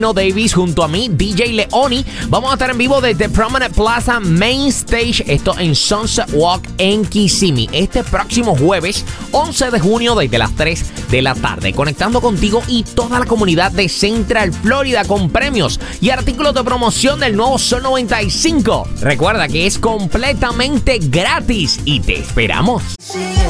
Davis junto a mí, DJ Leoni. Vamos a estar en vivo desde Promenade Plaza Main Stage, esto en Sunset Walk en Kissimmee, este próximo jueves 11 de junio desde las 3 de la tarde, conectando contigo y toda la comunidad de Central Florida con premios y artículos de promoción del nuevo Sol 95. Recuerda que es completamente gratis y te esperamos.